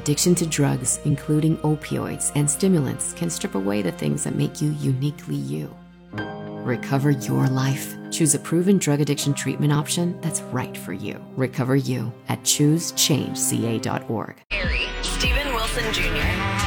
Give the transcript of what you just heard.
Addiction to drugs, including opioids and stimulants, can strip away the things that make you uniquely you. Recover your life. Choose a proven drug addiction treatment option that's right for you. Recover you at choosechangeca.org. Stephen Wilson Jr.